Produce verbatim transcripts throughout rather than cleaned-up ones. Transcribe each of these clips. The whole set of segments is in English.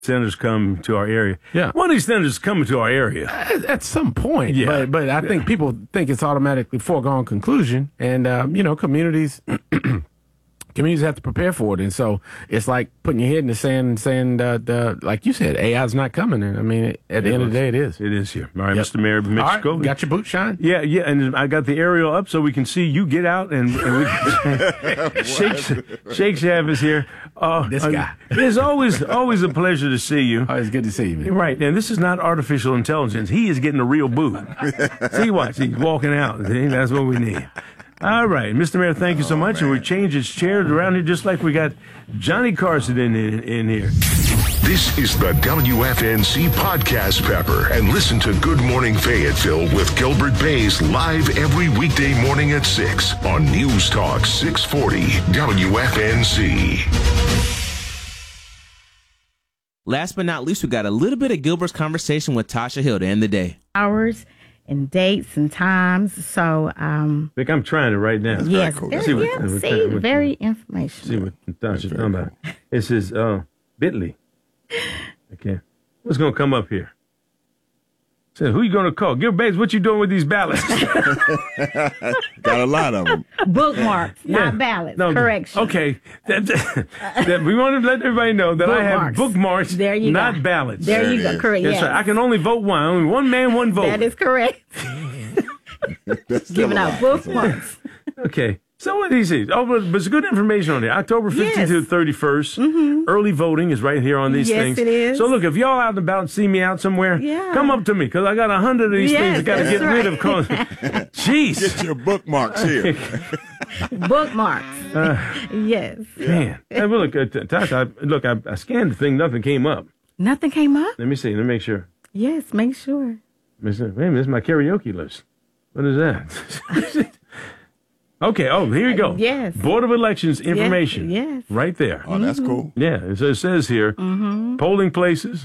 senators come to our area. Yeah. One of these senators is coming to our area. At, at some point. Yeah. But, but I think people think it's automatically foregone conclusion. And, um, you know, communities... Communities have to prepare for it, and so it's like putting your head in the sand and saying, uh, the, like you said, A I's not coming. And I mean, at the It end was, of the day, it is. It is here. All right, Yep. Mister Mayor of Mexico. All right, got your boot shine? Yeah, yeah, and I got the aerial up so we can see you get out, and, and we can Shake, Shake Shav is here. Uh, This guy. Uh, it's always always a pleasure to see you. Oh, it's good to see you, man. Right, and this is not artificial intelligence. He is getting a real boot. See, watch, he's walking out. See, that's what we need. All right, Mister Mayor, thank you so Oh, much. man. And we changed his chair around here just like we got Johnny Carson in, in, in here. This is the W F N C Podcast Pepper. And listen to Good Morning Fayetteville with Gilbert Bays live every weekday morning at six on News Talk six forty W F N C. Last but not least, we got a little bit of Gilbert's conversation with Tasha Hill to end the day. Hours and dates and times. So, um, Vic, I'm trying it right now. yes, cool. very, See what- yeah, what- see, what- very See informational. what Tasha's talking about. It says, uh, Bitly. Okay. What's going to come up here? Says, who you going to call? Gil Bates, what you doing with these ballots? Got a lot of them. Bookmarks, Yeah. not ballots. No, Correction. Okay. That, that, we want to let everybody know that I have Bookmarks. bookmarks, There you not go. ballots. There There you it go. is. Correct. That's Yes. right. I can only vote one. Only one man, one vote. That is correct. That's still Giving a out lot. bookmarks. Okay. So what these is? Oh, but, but it's good information on there. October fifteenth to Yes. the thirty-first. Early voting is right here on these Yes, things. it is. So look, if y'all out and about and see me out somewhere, Yeah. come up to me because I got a hundred of these Yes, things I got to that's get rid of. right. Cause, jeez, Get your bookmarks here. Bookmarks. yes. man. Hey, well, look, uh, T- Tasha, I, look, I, I scanned the thing. Nothing came up. Nothing came up? Let me see. Let me make sure. Yes, make sure. Wait a minute, this is my karaoke list. What is that? Okay. Oh, here you go. Yes. Board of Elections information. yes. Right there. Oh, that's cool. Yeah. So it says here, polling places,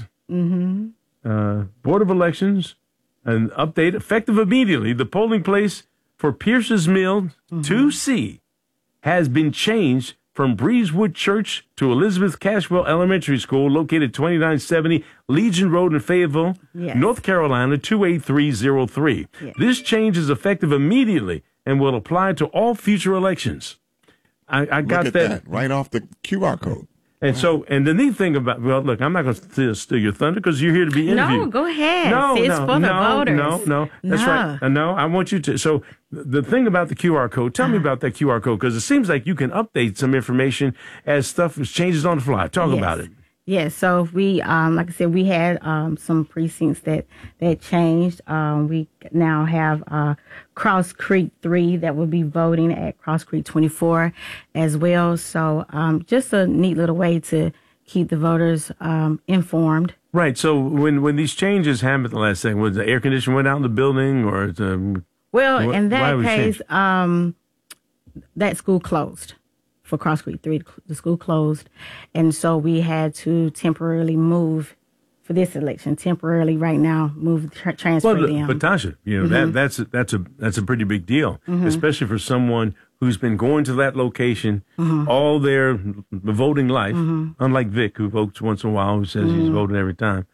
uh, Board of Elections, an update effective immediately. The polling place for Pierce's Mill two C has been changed from Breezewood Church to Elizabeth Cashwell Elementary School, located twenty-nine seventy Legion Road in Fayetteville, Yes. North Carolina, two eight three zero three. Yes. This change is effective immediately and will apply to all future elections. I, I got Look at that. right off the Q R code. And so, and the neat thing about, well, look, I'm not going to steal your thunder because you're here to be interviewed. No, go ahead. No, See, it's no, for the no, voters. no, no. That's No. right. Uh, no, I want you to. So the thing about the Q R code, tell me about that Q R code because it seems like you can update some information as stuff changes on the fly. Talk Yes. about it. Yes, so if we, um, like I said, we had um, some precincts that that changed. Um, we now have uh, Cross Creek three that will be voting at Cross Creek twenty-four as well. So um, just a neat little way to keep the voters um, informed. Right. So when when these changes happened the last second, was the air conditioner went out in the building or the, Well, Wh- in why that was it case, changed? um, that school closed for Cross Creek three. The school closed, and so we had to temporarily move for this election. Temporarily, right now, move tra- transfer well, them. but Tasha, you know that that's a, that's a that's a pretty big deal, especially for someone who's been going to that location all their voting life. Unlike Vic, who votes once in a while, who says he's voting every time.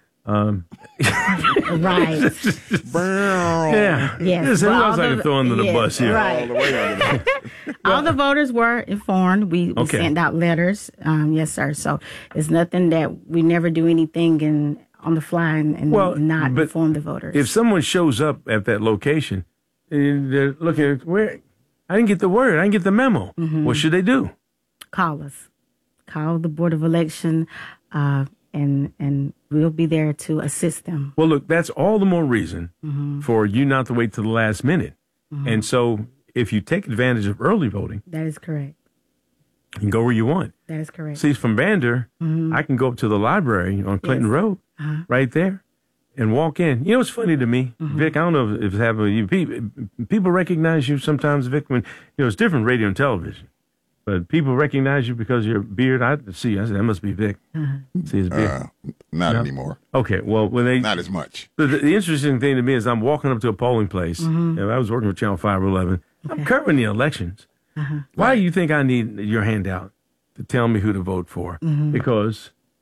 Right. Yeah. Yes. Who Well, else all I the- can throw under the yes, bus here? right. All the way under there. All the voters were informed. We, we Okay. sent out letters. Um, yes, sir. So it's nothing that we never do anything and on the fly and, and Well, not but inform the voters. If someone shows up at that location and they're looking at where I didn't get the word, I didn't get the memo. What should they do? Call us. Call the Board of Election, uh, and and we'll be there to assist them. Well, look, that's all the more reason for you not to wait till the last minute. And so if you take advantage of early voting, That is correct. you can go where you want. That is correct. See, from Vander, I can go up to the library on Clinton Yes. Road, right there, and walk in. You know what's funny to me, Vic? I don't know if it's happened. You people, people recognize you sometimes, Vic. When you know it's different radio and television, but people recognize you because of your beard. I see. I said that must be Vic. See his beard. Uh, not No? anymore. Okay. Well, when they Not as much. the, the, the interesting thing to me is I'm walking up to a polling place. And I was working with Channel five eleven. I'm covering the elections. Why do you think I need your handout to tell me who to vote for? Because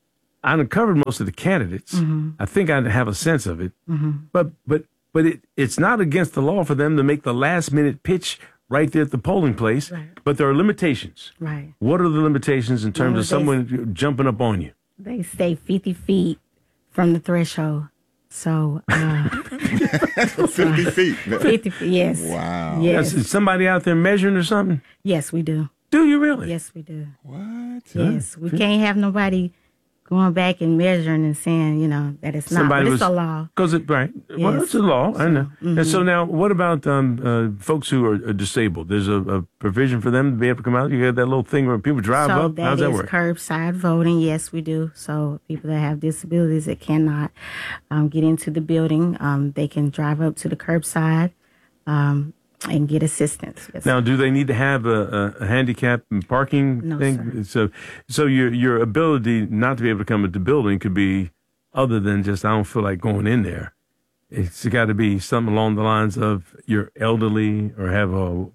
I uncovered most of the candidates. Mm-hmm. I think I have a sense of it. Mm-hmm. But but but it, it's not against the law for them to make the last minute pitch right there at the polling place. Right. But there are limitations. Right. What are the limitations in terms Well, of they- someone jumping up on you? They stay fifty feet from the threshold. So, uh, fifty feet. fifty feet, yes. Wow. Yes. Is somebody out there measuring or something? Yes, we do. Do you really? Yes, we do. What? Yes. We can't have nobody going back and measuring and saying, you know, that it's not. Somebody But was it's a law. Because it right. Well, Yes. it's a law. I know. Mm-hmm. And so now, what about um, uh, folks who are, are disabled? There's a, a provision for them to be able to come out. You got that little thing where people drive So up. that How's that is work? curbside voting. Yes, we do. So people that have disabilities that cannot um, get into the building, um, they can drive up to the curbside um, and get assistance. Yes. Now, do they need to have a, a, a handicap and parking No, thing? So, so your your ability not to be able to come into the building could be other than just I don't feel like going in there. It's got to be something along the lines of you're elderly or have a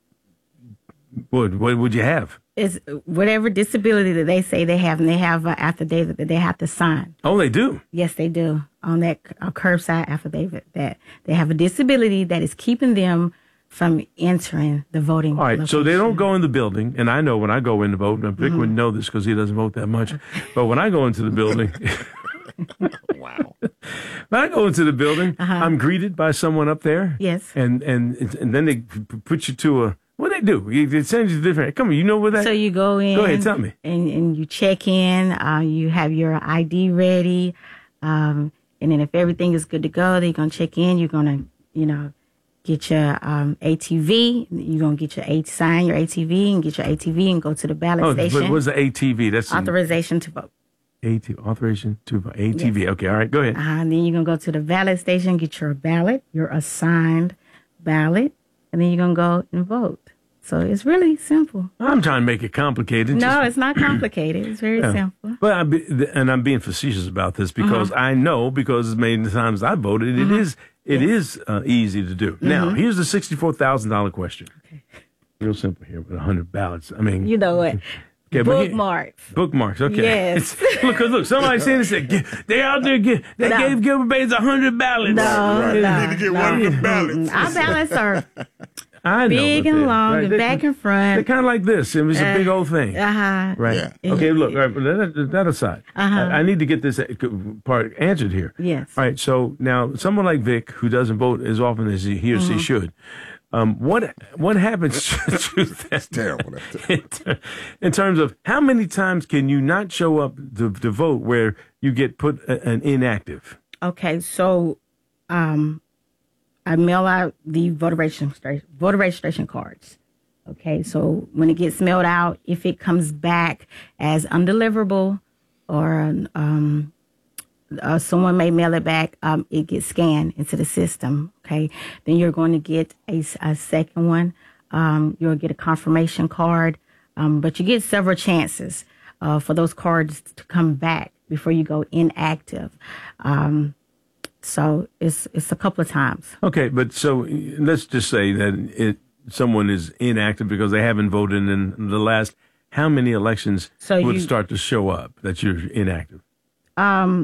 what? What would you have? It's whatever disability that they say they have, and they have an affidavit that they have to sign. Oh, they do. Yes, they do on that uh, curbside affidavit that they have a disability that is keeping them from entering the voting. All right, so they don't location. go in the building, and I know when I go in to vote, and Vic Mm-hmm. wouldn't know this because he doesn't vote that much, but when I go into the building, Wow. when I go into the building, Uh-huh. I'm greeted by someone up there. Yes. And and and then they p- put you to a, what they do? You- They send you to different, come on, you know where that? So you go in. Go ahead, tell me. And, and you check in. Uh, you have your I D ready. Um, and then if everything is good to go, they're going to check in. You're going to, you know, get your um, A T V. You're going to get your A sign your A T V and get your A T V and go to the ballot Oh, station. what was the A T V? That's an Authorization to vote. A T authorization to vote. A T V. Okay, all right, go ahead. Uh, and then you're going to go to the ballot station, get your ballot, your assigned ballot, and then you're going to go and vote. So it's really simple. I'm trying to make it complicated. No, just- it's not complicated. It's very Yeah. simple. But I be, and I'm being facetious about this because I know because as many times I voted, it is it is uh, easy to do. Now, here's the sixty-four thousand dollar question. Real simple here with a hundred ballots. I mean, You know what? yeah, but here- Bookmarks. bookmarks. Okay. Yes. It's- look, 'cause look, somebody saying this. Said, "Get- they out there. Get, they No. gave Gilbert Bates a hundred ballots. No, Right. You no, need to get no. one of the ballots. Mm-mm. Our ballots are I know. big but and they- long right, and they- back and They're front. kind of like this. It was a big old thing. Uh-huh. Right. Yeah. Okay, look, all right, but that, that aside, Uh-huh. I, I need to get this uh, part answered here. Yes. All right, so now someone like Vic, who doesn't vote as often as he, he or Mm-hmm. she should, um, what what happens to that? Terrible. That's In, ter- in terms of how many times can you not show up to, to vote where you get put a, an inactive? Okay, so um, I mail out the voter registration voter registration cards. Okay, so when it gets mailed out, if it comes back as undeliverable, or um, uh, someone may mail it back, um, it gets scanned into the system. Okay, then you're going to get a, a second one. Um, you'll get a confirmation card, um, but you get several chances uh, for those cards to come back before you go inactive. Um, so it's it's a couple of times. Okay, but so let's just say that it someone is inactive because they haven't voted in the last how many elections So would you- start to show up that you're inactive? Um,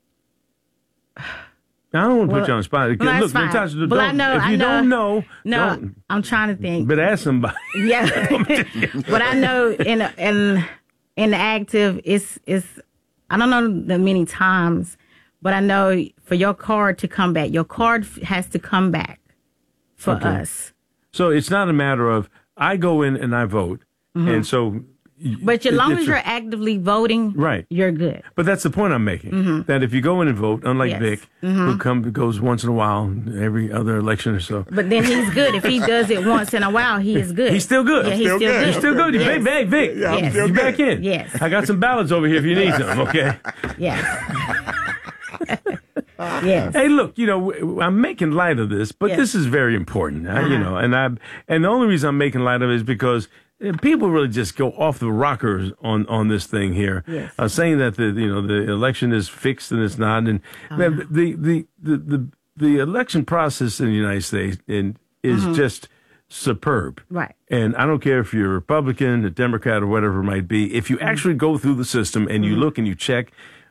I don't want to Well, put you on the spot. well, that's Look, fine. Natasha, Well, don't, I know- if you I know- don't know, no, don't, I'm trying to think. but ask somebody. Yeah, but I know in in in the active, it's it's I don't know the many times, but I know for your card to come back, your card f- has to come back for Okay. us. So it's not a matter of I go in and I vote, and so. Mm-hmm. But as it- long it's as a- you're actively voting, Right. you're good. But that's the point I'm making. That if you go in and vote, unlike Mm-hmm. Yes. Mm-hmm. Vic, who come goes once in a while, every other election or so. But then he's good. If he does it once in a while, he is good. He's still good. Yeah, he's Still still good. good. You're still good. You Yes. Hey, hey, Vic. Yeah, I'm Yes. still You good. back in. Yes. I got some ballots over here if you need some. Okay. Yes. Yes. Hey, look, you know, w- I'm making light of this, but Yes. this is very important, uh, you Uh-huh. know, and I and the only reason I'm making light of it is because uh, people really just go off the rockers on, on this thing here, Yes. uh, saying that the you know the election is fixed and it's not, and Uh-huh. man, the, the the the the election process in the United States and is just superb, Right. And I don't care if you're a Republican, a Democrat, or whatever it might be. If you actually go through the system and you look and you check.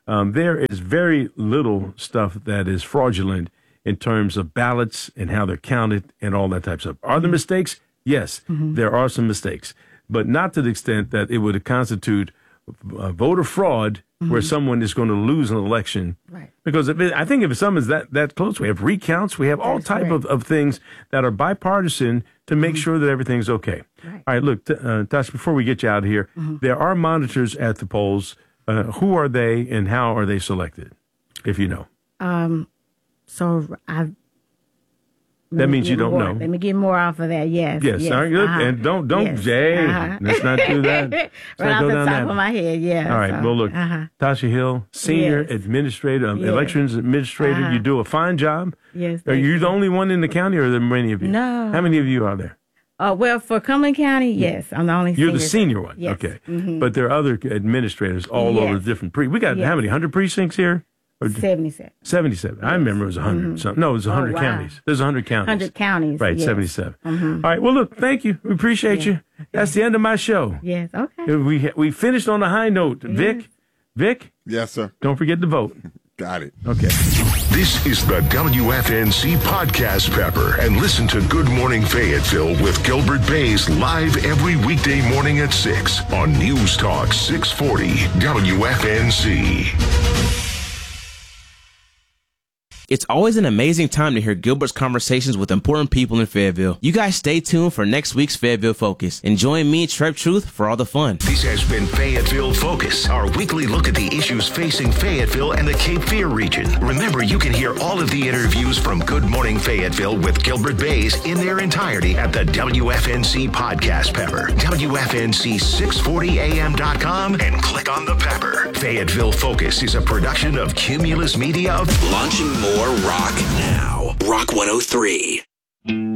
Um, there is very little stuff that is fraudulent in terms of ballots and how they're counted and all that type of stuff. Are there mistakes? Yes, mm-hmm. there are some mistakes, but not to the extent that it would constitute uh, voter fraud mm-hmm. where someone is going to lose an election. Right. Because if it, I think if someone's that, that close, we have recounts, we have all That's type of, of things that are bipartisan to make mm-hmm. sure that everything's okay. Right. All right, look, t- uh, Tasha, before we get you out of here, mm-hmm. there are monitors at the polls. Uh, who are they and how are they selected, if you know? Um, so I. That means you don't more. know. Let me get more off of that. Yes. Yes. yes. All right, good. Uh-huh. And don't, don't, yes. Jay, uh-huh. let's not do that. right not off go the down top that. of my head, yeah. All right. So, well, look, uh-huh. Tasha Hill, Senior Yes. Administrator, um, Yes. Elections Administrator. Uh-huh. You do a fine job. Yes. Are you the only one in the county or are there many of you? No. How many of you are there? Uh, well, for Cumberland County, yes. I'm the only You're senior. the senior one. Yes. Okay. Mm-hmm. But there are other administrators all Yes. over the different precincts. We got Yes. how many? one hundred precincts here? Or seventy-seven. seventy-seven. I remember it was one hundred. Mm-hmm. Something. No, it was one hundred Oh, wow. counties. There's one hundred counties. one hundred counties. Right, yes. seventy-seven. Mm-hmm. All right. Well, look, thank you. We appreciate Yeah. you. That's the end of my show. Yes, okay. We we finished on a high note. Vic, Vic, Yes, sir. don't forget to vote. Got it. Okay. This is the W F N C Podcast Pepper. And listen to Good Morning Fayetteville with Gilbert Bays live every weekday morning at six on News Talk six forty W F N C. It's always an amazing time to hear Gilbert's conversations with important people in Fayetteville. You guys stay tuned for next week's Fayetteville Focus. And join me, Trev Truth, for all the fun. This has been Fayetteville Focus, our weekly look at the issues facing Fayetteville and the Cape Fear region. Remember, you can hear all of the interviews from Good Morning Fayetteville with Gilbert Bays in their entirety at the W F N C Podcast Pepper, W F N C six forty A M dot com, and click on the pepper. Fayetteville Focus is a production of Cumulus Media. Launching more rock now. Rock one oh three.